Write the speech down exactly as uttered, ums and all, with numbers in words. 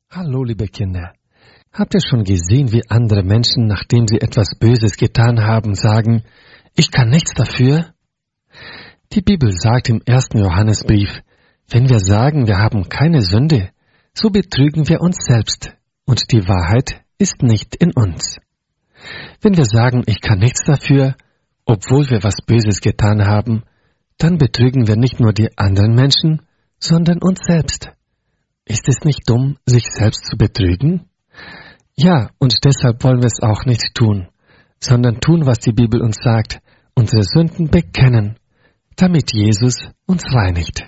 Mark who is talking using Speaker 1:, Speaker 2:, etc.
Speaker 1: Hallo, liebe Kinder. Habt ihr schon gesehen, wie andere Menschen, nachdem sie etwas Böses getan haben, sagen, ich kann nichts dafür? Die Bibel sagt im ersten Johannesbrief, wenn wir sagen, wir haben keine Sünde, so betrügen wir uns selbst und die Wahrheit ist nicht in uns. Wenn wir sagen, ich kann nichts dafür, obwohl wir was Böses getan haben, dann betrügen wir nicht nur die anderen Menschen, sondern uns selbst. Ist es nicht dumm, sich selbst zu betrügen? Ja, und deshalb wollen wir es auch nicht tun, sondern tun, was die Bibel uns sagt, unsere Sünden bekennen, damit Jesus uns reinigt.